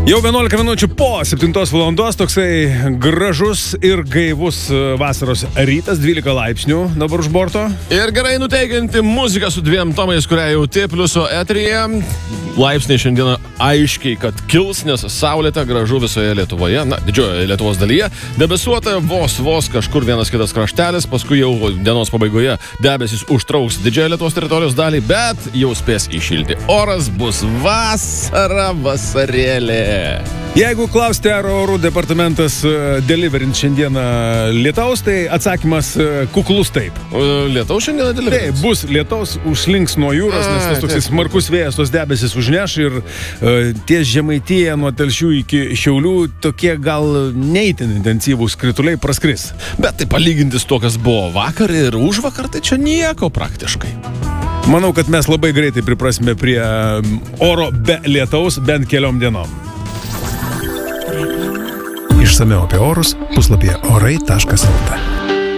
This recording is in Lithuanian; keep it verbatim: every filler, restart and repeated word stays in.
Jau vienuolika minučių po septintos valandos, toksai gražus ir gaivus vasaros rytas, dvylika laipsnių dabar už borto. Ir gerai nuteikianti muzika su dviem tomais, kurią jauti, pliuso eteryje. Laipsniai šiandieną aiškiai, kad kils, nes saulėta, gražu visoje Lietuvoje, na, didžiojoje Lietuvos dalyje. Debesuota vos vos kažkur vienas kitas kraštelis, paskui jau dienos pabaigoje debesis užtrauks didžiąją Lietuvos teritorijos dalį, bet jau spės įšilti. Oras bus vasara, vasarėlė. Jeigu klausite, ar orų departamentas deliverint šiandieną lietaus, tai atsakymas kuklus taip. Lietaus šiandieną deliverint? Taip, bus lietaus, užslinks nuo jūros, nes tas toks smarkus vėjas tos debesis užneš ir uh, ties Žemaitija nuo Telšių iki Šiaulių tokie gal neįtin intensyvūs krituliai praskris. Bet tai palyginti su to, kas buvo vakar ir užvakar, tai čia nieko praktiškai. Manau, kad mes labai greitai priprasime prie oro be lietaus bent keliom dienom. Išsamiau apie orus puslapyje orai taškas lt.